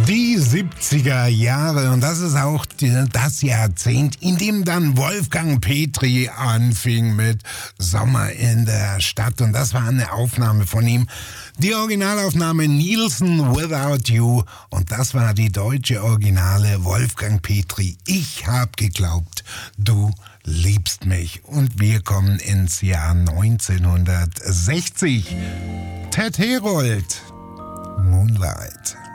Die 70er Jahre, und das ist auch das Jahrzehnt, in dem dann Wolfgang Petri anfing mit Sommer in der Stadt, und das war eine Aufnahme von ihm. Die Originalaufnahme Nielsen Without You, und das war die deutsche Originale Wolfgang Petri. Ich hab geglaubt, du liebst mich. Und wir kommen ins Jahr 1960. Ted Herold, Moonlight.